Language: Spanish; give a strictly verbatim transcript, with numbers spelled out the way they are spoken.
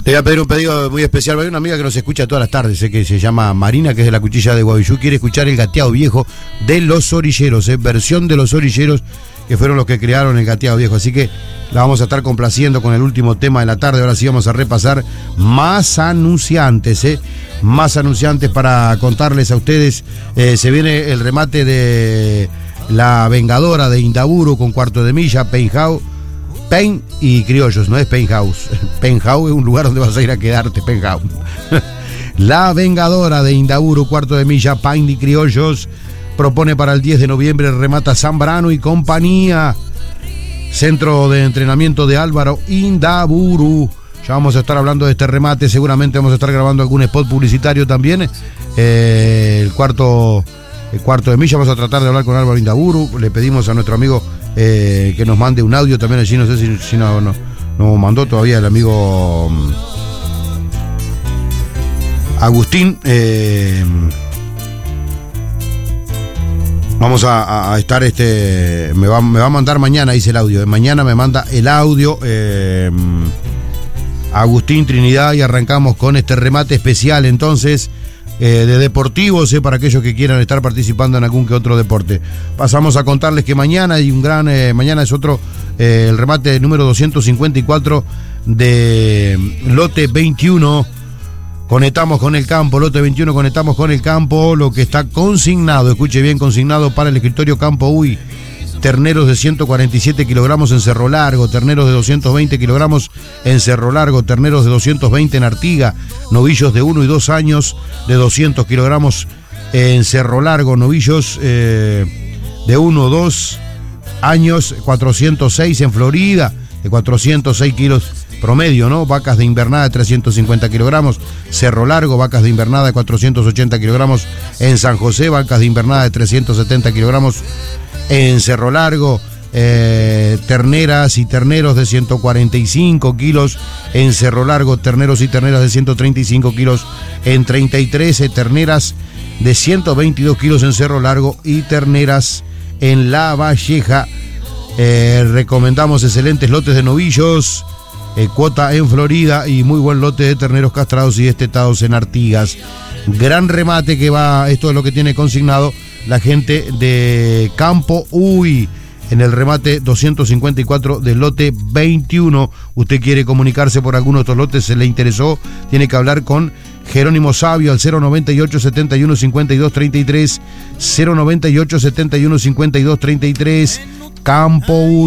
Te voy a pedir un pedido muy especial. Hay una amiga que nos escucha todas las tardes, eh, que se llama Marina, que es de la Cuchilla de Guavillú. Quiere escuchar el gateado viejo de los orilleros, eh, versión de los orilleros, que fueron los que crearon el gateado viejo. Así que la vamos a estar complaciendo con el último tema de la tarde. Ahora sí vamos a repasar más anunciantes, eh, más anunciantes para contarles a ustedes. Eh, se viene el remate de La Vengadora de Indaburu con Cuarto de Milla, Penthouse. Pen y Criollos, no es Penthouse. Penthouse es un lugar donde vas a ir a quedarte, Penthouse. La Vengadora de Indaburu, Cuarto de Milla, Pain y Criollos, propone para el diez de noviembre, remata Zambrano y compañía. Centro de entrenamiento de Álvaro Indaburu. Ya vamos a estar hablando de este remate, seguramente vamos a estar grabando algún spot publicitario también. Eh, el cuarto, el cuarto de Milla, vamos a tratar de hablar con Álvaro Indaburu. Le pedimos a nuestro amigo Eh, que nos mande un audio también allí, no sé si, si no, no, no mandó todavía el amigo um, Agustín. Eh, vamos a, a estar, este me va, me va a mandar mañana, dice el audio, mañana me manda el audio eh, Agustín Trinidad, y arrancamos con este remate especial entonces Eh, de deportivos, eh, para aquellos que quieran estar participando en algún que otro deporte. Pasamos a contarles que mañana hay un gran, eh, mañana es otro, eh, el remate número doscientos cincuenta y cuatro de lote veintiuno. Conectamos con el campo, lote veintiuno, conectamos con el campo, lo que está consignado, escuche bien, consignado para el escritorio Campo Uy. Terneros de ciento cuarenta y siete kilogramos en Cerro Largo, terneros de doscientos veinte kilogramos en Cerro Largo, terneros de doscientos veinte en Artiga, novillos de uno y dos años de doscientos kilogramos en Cerro Largo, novillos eh, de uno o dos años, cuatrocientos seis en Florida, de cuatrocientos seis kilos promedio, ¿no? Vacas de invernada de trescientos cincuenta kilogramos, Cerro Largo, vacas de invernada de cuatrocientos ochenta kilogramos en San José, vacas de invernada de trescientos setenta kilogramos en Cerro Largo, eh, terneras y terneros de ciento cuarenta y cinco kilos en Cerro Largo, terneros y terneras de ciento treinta y cinco kilos en treinta y tres, eh, terneras de ciento veintidós kilos en Cerro Largo y terneras en La Valleja. Eh, recomendamos excelentes lotes de novillos, eh, cuota en Florida y muy buen lote de terneros castrados y destetados en Artigas. Gran remate que va, esto es lo que tiene consignado la gente de Campo Uy en el remate doscientos cincuenta y cuatro del lote veintiuno. Usted quiere comunicarse por alguno de estos lotes, se le interesó, tiene que hablar con Jerónimo Sabio al cero noventa y ocho, setenta y uno, cincuenta y dos, treinta y tres, cero noventa y ocho, setenta y uno, cincuenta y dos, treinta y tres. Campo Uy.